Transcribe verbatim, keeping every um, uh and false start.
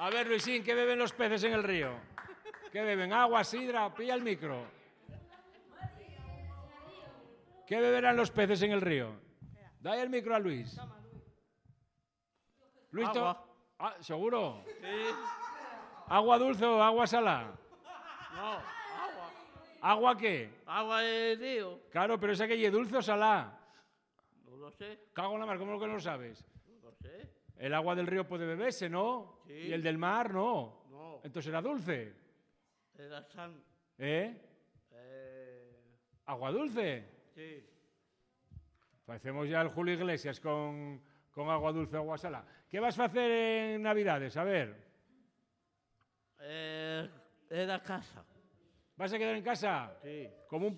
A ver, Luisín, ¿qué beben los peces en el río? ¿Qué beben? ¿Agua, sidra? Pilla el micro. ¿Qué beberán los peces en el río? Dale el micro a Luis. Luis, Agua. Ah, ¿seguro? Sí. ¿Agua dulce o agua salada? No, agua. ¿Agua qué? Agua de río. Claro, pero esa que es dulce o salada. No lo sé. Cago en la mar, ¿cómo que no lo sabes? No lo sé. El agua del río puede beberse, ¿no? Sí. Y el del mar, no. No. Entonces era dulce. Era san. ¿Eh? Eh, ¿Agua dulce? sí. Parecemos ya el Julio Iglesias con, con agua dulce o agua salada. ¿Qué vas a hacer en Navidades? A ver. Eh, era casa. ¿Vas a quedar en casa? Sí. Como un